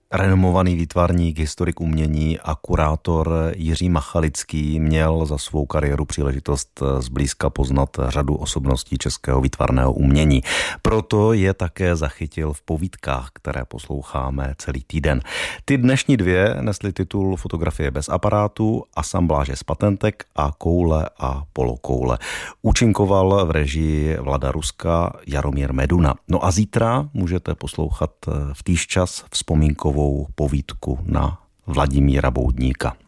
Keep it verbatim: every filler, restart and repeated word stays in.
Renomovaný výtvarník, historik umění a kurátor Jiří Machalický měl za svou kariéru příležitost zblízka poznat řadu osobností českého výtvarného umění. Proto je také zachytil v povídkách, které posloucháme celý týden. Ty dnešní dvě nesly titul Fotografie bez aparátu, asambláže z patentek a koule a polokoule. Účinkoval v režii Vlada Ruska Jaromír Meduna. No a zítra můžete poslouchat v týž čas vzpomínkovou povídku na Vladimíra Boudníka.